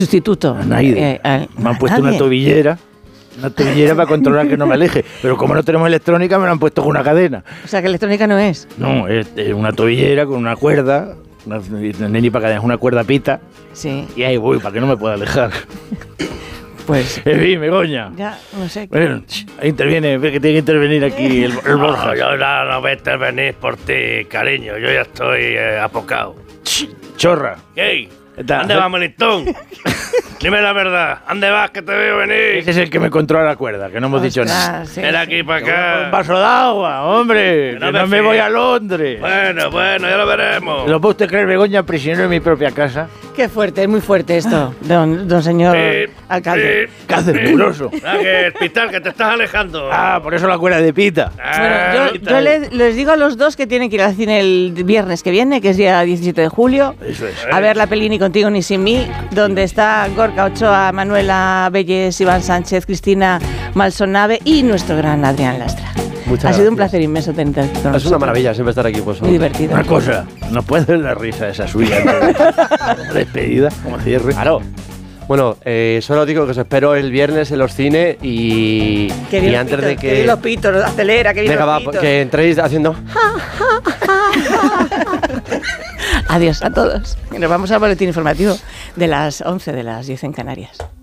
sustituto. A nadie. Me han puesto una tobillera para controlar que no me aleje. Pero como no tenemos electrónica, me lo han puesto con una cadena. O sea, que electrónica no es. No, es una tobillera con una cuerda. No es ni para cadena, es una cuerda pita. Sí. Y ahí voy, para que no me pueda alejar. Pues... En fin, Begoña. Ya, no sé. Bueno, interviene, ve que tiene que intervenir aquí el Borja. No, yo no voy a intervenir por ti, cariño. Yo ya estoy apocado. Chorra. ¿Qué? ¿Dónde vas, Melitón? Dime la verdad. ¿Dónde vas que te veo venir? Ese es el que me controla la cuerda, que no hemos dicho nada. Sí, Ven aquí para acá. Un vaso de agua, hombre. Que no me voy a Londres. Bueno, ya lo veremos. ¿Lo puede usted creer, Begoña, prisionero en mi propia casa? Qué fuerte, es muy fuerte esto, don señor alcalde. ¿Qué haces, mugroso? Que el pital, que te estás alejando. Por eso la cuerda de pita. Bueno, yo les digo a los dos que tienen que ir al cine el viernes que viene, que es día 17 de julio. Eso es. A ver la peli Ni contigo ni sin mí, donde está Gorka Ochoa, Manuela Belles, Iván Sánchez, Cristina Malsonave y nuestro gran Adrián Lastra. Ha sido un placer inmenso tenerte con nosotros. Es una maravilla siempre estar aquí, pues. Muy divertido. Una cosa, ¿no puedes ver la risa esa suya? Despedida, como cierre. Claro. Bueno, solo digo que os espero el viernes en los cines y antes de que... Que los pitos, acelera, que venga, va, que entréis haciendo... Adiós a todos. Nos vamos al boletín informativo de las 11, de las 10 en Canarias.